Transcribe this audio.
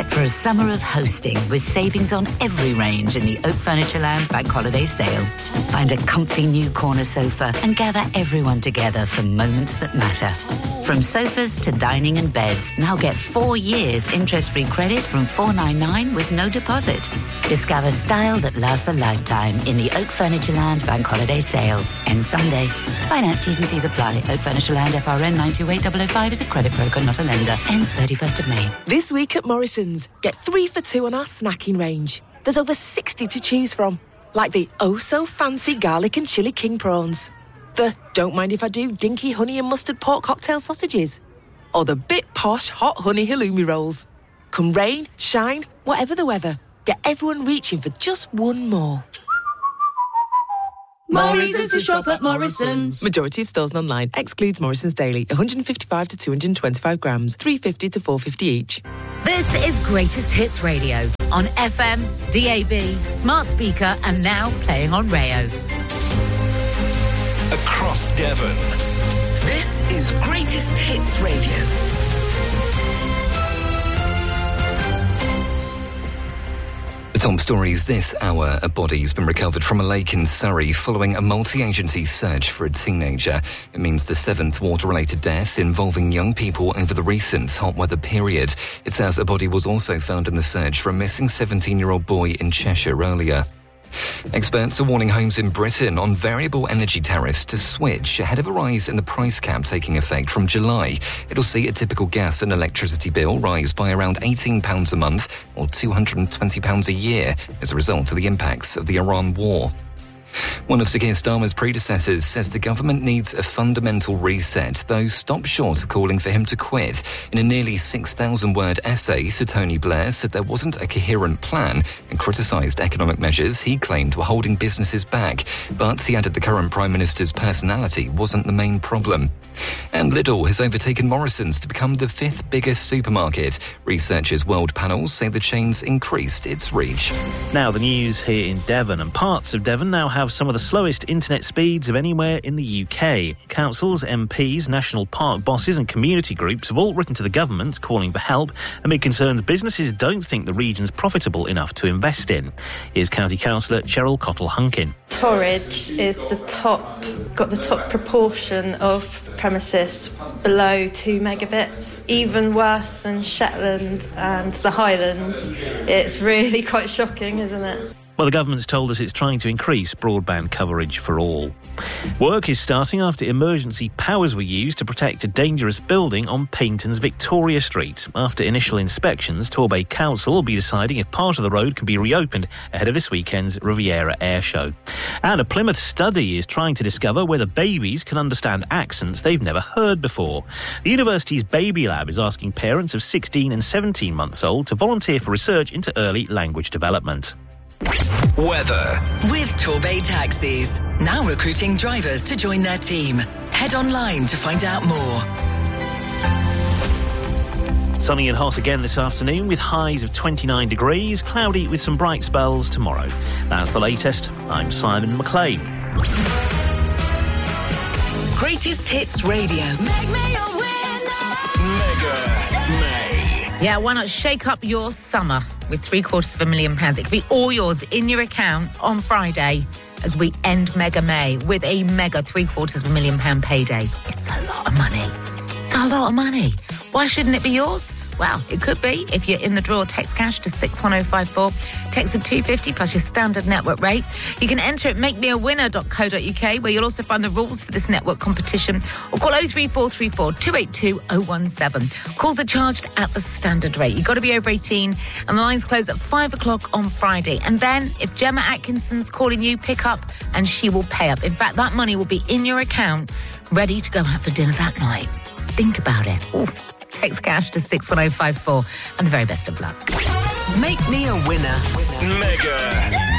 for a summer of hosting with savings on every range in the Oak Furnitureland Bank Holiday sale. Find a comfy new corner sofa and gather everyone together for moments that matter. From sofas to dining and beds, now get 4 years interest-free credit from $499 with no deposit. Discover style that lasts a lifetime in the Oak Furnitureland Bank Holiday sale. Ends Sunday. Finance T's and C's apply. Oak Furnitureland FRN 928005 is a credit broker, not a lender. Ends 31st of May. This week at Morrison's, get 3 for $2 on our snacking range. There's over 60 to choose from, like the oh-so-fancy garlic and chilli king prawns, the don't mind if I do dinky honey and mustard pork cocktail sausages, or the bit posh hot honey halloumi rolls. Come rain, shine, whatever the weather, get everyone reaching for just one more. Morrison's to shop at Morrison's. Majority of stores and online. Excludes Morrison's Daily. 155 to 225 grams. 350 to 450 each. This is Greatest Hits Radio on FM, DAB, smart speaker, and now playing on Rayo. Across Devon. This is Greatest Hits Radio. The top stories this hour: a body's been recovered from a lake in Surrey following a multi-agency search for a teenager. It means the 7th water-related death involving young people over the recent hot weather period. It says a body was also found in the search for a missing 17-year-old boy in Cheshire earlier. Experts are warning homes in Britain on variable energy tariffs to switch ahead of a rise in the price cap taking effect from July. It'll see a typical gas and electricity bill rise by around £18 a month or £220 a year as a result of the impacts of the Iran war. One of Sir Keir Starmer's predecessors says the government needs a fundamental reset, though stopped short of calling for him to quit. In a nearly 6,000-word essay, Sir Tony Blair said there wasn't a coherent plan and criticised economic measures he claimed were holding businesses back. But he added the current Prime Minister's personality wasn't the main problem. And Lidl has overtaken Morrison's to become the 5th biggest supermarket. Researchers' world panels say the chain's increased its reach. Now the news here in Devon, and parts of Devon now have some of the slowest internet speeds of anywhere in the UK. Councils, MPs, national park bosses and community groups have all written to the government calling for help amid concerns businesses don't think the region's profitable enough to invest in. Here's County Councillor Cheryl Cottle-Hunkin. Torridge is got the top proportion of premises below 2 megabits, even worse than Shetland and the Highlands. It's really quite shocking, isn't it? Well, the government's told us it's trying to increase broadband coverage for all. Work is starting after emergency powers were used to protect a dangerous building on Paignton's Victoria Street. After initial inspections, Torbay Council will be deciding if part of the road can be reopened ahead of this weekend's Riviera Air Show. And a Plymouth study is trying to discover whether babies can understand accents they've never heard before. The university's Baby Lab is asking parents of 16 and 17 months old to volunteer for research into early language development. Weather. With Torbay Taxis. Now recruiting drivers to join their team. Head online to find out more. Sunny and hot again this afternoon with highs of 29 degrees, cloudy with some bright spells tomorrow. That's the latest. I'm Simon McLean. Greatest Hits Radio. Make me a winner. Mega May. Yeah, why not shake up your summer with £750,000? It could be all yours in your account on Friday as we end Mega May with a mega £750,000 payday. It's a lot of money. It's a lot of money. Why shouldn't it be yours? Well, it could be if you're in the draw. Text cash to 61054. Text at 250 plus your standard network rate. You can enter at makemeawinner.co.uk, where you'll also find the rules for this network competition, or call 03434 282 017. Calls are charged at the standard rate. You've got to be over 18, and the lines close at 5 o'clock on Friday. And then, if Gemma Atkinson's calling you, pick up and she will pay up. In fact, that money will be in your account, ready to go out for dinner that night. Think about it. Ooh. Text cash to 61054, and the very best of luck. Make me a winner. Mega